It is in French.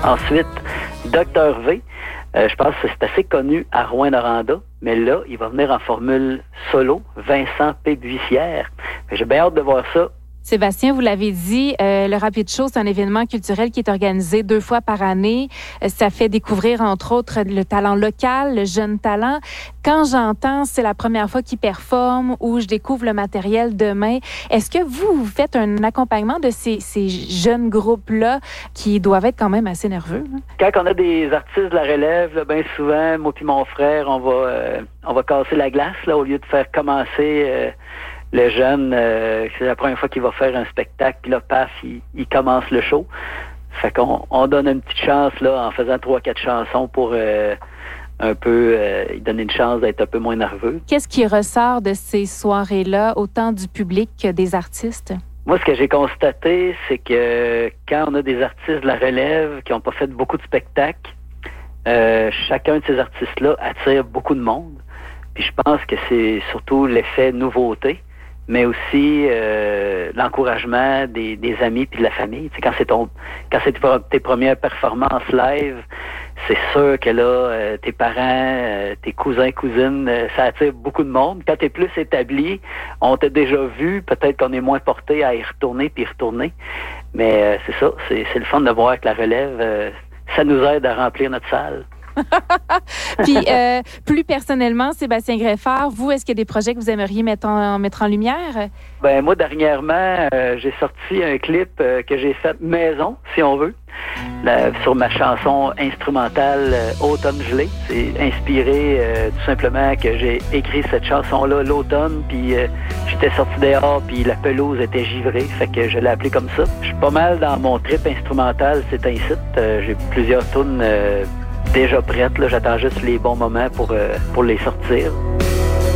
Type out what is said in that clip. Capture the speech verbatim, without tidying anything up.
Ensuite, Docteur V, euh, je pense que c'est assez connu à Rouyn-Noranda, mais là, il va venir en formule solo, Vincent Pébuissière. J'ai bien hâte de voir ça. Sébastien, vous l'avez dit, euh, le Rapide Show, c'est un événement culturel qui est organisé deux fois par année. Euh, ça fait découvrir, entre autres, le talent local, le jeune talent. Quand j'entends, c'est la première fois qu'il performe ou je découvre le matériel demain, est-ce que vous, vous faites un accompagnement de ces, ces jeunes groupes-là qui doivent être quand même assez nerveux? Hein? Quand on a des artistes de la relève, là, bien souvent, moi puis mon frère, on va, euh, on va casser la glace là, au lieu de faire commencer... Euh, Le jeune, euh, c'est la première fois qu'il va faire un spectacle, puis là, paf, il, il commence le show. Fait qu'on on donne une petite chance, là, en faisant trois, quatre chansons pour euh, un peu, euh, il donne une chance d'être un peu moins nerveux. Qu'est-ce qui ressort de ces soirées-là, autant du public que des artistes? Moi, ce que j'ai constaté, c'est que quand on a des artistes de la relève qui n'ont pas fait beaucoup de spectacles, euh, chacun de ces artistes-là attire beaucoup de monde. Puis je pense que c'est surtout l'effet nouveauté, mais aussi euh, l'encouragement des, des amis puis de la famille. Tu sais, quand c'est ton, quand c'est tes premières performances live, c'est sûr que là, euh, tes parents, euh, tes cousins, cousines, euh, ça attire beaucoup de monde. Quand t'es plus établi, on t'a déjà vu, peut-être qu'on est moins porté à y retourner puis y retourner. Mais euh, c'est ça, c'est, c'est le fun de voir que la relève, euh, ça nous aide à remplir notre salle. Puis, euh, plus personnellement, Sébastien Greffard, vous, est-ce qu'il y a des projets que vous aimeriez mettre en, mettre en lumière? Ben moi, dernièrement, euh, j'ai sorti un clip euh, que j'ai fait maison, si on veut, là, sur ma chanson instrumentale euh, Automne gelé. C'est inspiré euh, tout simplement que j'ai écrit cette chanson-là l'automne, puis euh, j'étais sorti dehors, puis la pelouse était givrée, fait que je l'ai appelé comme ça. Je suis pas mal dans mon trip instrumental, c'est un site. Euh, j'ai plusieurs tunes euh, déjà prêtes, là, j'attends juste les bons moments pour, euh, pour les sortir.